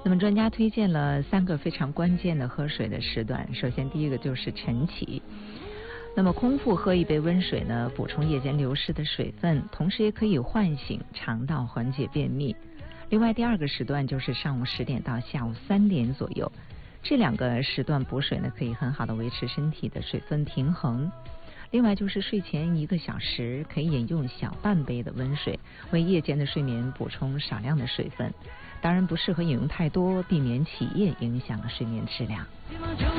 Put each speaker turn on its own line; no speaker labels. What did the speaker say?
那么专家推荐了3个非常关键的喝水的时段。首先第一个就是晨起，那么空腹喝一杯温水呢，补充夜间流失的水分，同时也可以唤醒肠道，缓解便秘。另外第2个时段就是上午10点到下午3点左右，这2个时段补水呢，可以很好的维持身体的水分平衡。另外就是睡前1个小时可以饮用小半杯的温水，为夜间的睡眠补充少量的水分，当然不适合饮用太多，避免起夜影响了睡眠质量。